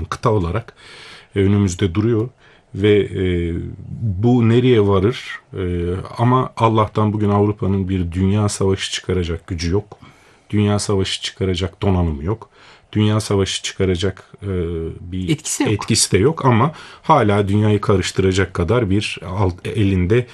kıta olarak önümüzde duruyor. Ve bu nereye varır? Ama Allah'tan bugün Avrupa'nın bir dünya savaşı çıkaracak gücü yok. Dünya savaşı çıkaracak donanımı yok. Dünya savaşı çıkaracak bir etkisi de yok ama hala dünyayı karıştıracak kadar bir elinde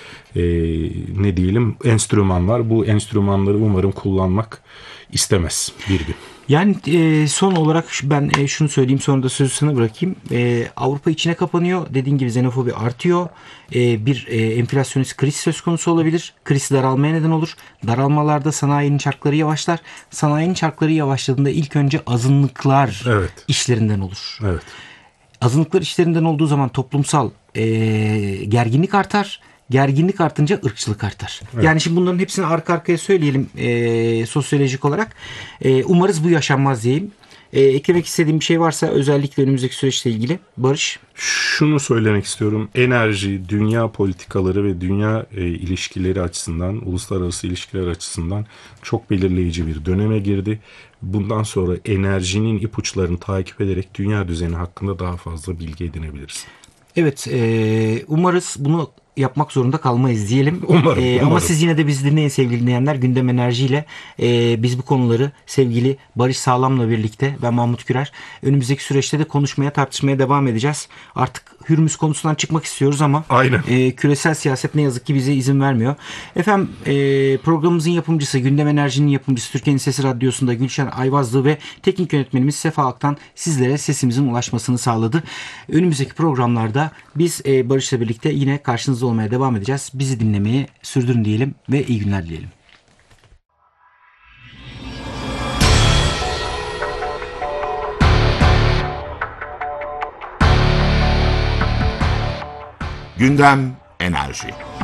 ne diyelim enstrüman var. Bu enstrümanları umarım kullanmak istemez bir gün. Yani son olarak ben şunu söyleyeyim, sonra da sözü sana bırakayım. Avrupa içine kapanıyor. Dediğin gibi xenofobi artıyor. Bir enflasyonist kriz söz konusu olabilir. Kriz daralmaya neden olur. Daralmalarda sanayinin çarkları yavaşlar. Sanayinin çarkları yavaşladığında ilk önce azınlıklar işlerinden olur. Evet. Azınlıklar işlerinden olduğu zaman toplumsal gerginlik artar. Gerginlik artınca ırkçılık artar. Evet. Yani şimdi bunların hepsini arka arkaya söyleyelim sosyolojik olarak. Umarız bu yaşanmaz diyeyim. Eklemek istediğim bir şey varsa özellikle önümüzdeki süreçle ilgili Barış. Şunu söylemek istiyorum. Enerji, dünya politikaları ve dünya ilişkileri açısından, uluslararası ilişkiler açısından çok belirleyici bir döneme girdi. Bundan sonra enerjinin ipuçlarını takip ederek dünya düzeni hakkında daha fazla bilgi edinebiliriz. Evet, umarız bunu yapmak zorunda kalmayız diyelim. Umarım. Ama siz yine de bizi dinleyin sevgili dinleyenler. Gündem Enerji'yle biz bu konuları sevgili Barış Sağlam'la birlikte, ben Mahmut Kürer, önümüzdeki süreçte de konuşmaya, tartışmaya devam edeceğiz. Artık Hürmüz konusundan çıkmak istiyoruz ama küresel siyaset ne yazık ki bize izin vermiyor. Efendim programımızın yapımcısı, Gündem Enerji'nin yapımcısı, Türkiye'nin Sesi Radyosu'nda Gülşen Ayvazlı ve teknik yönetmenimiz Sefa Aktan sizlere sesimizin ulaşmasını sağladı. Önümüzdeki programlarda biz Barış'la birlikte yine karşınızda olmaya devam edeceğiz. Bizi dinlemeye sürdürün diyelim ve iyi günler dileyelim. Gündem Enerji.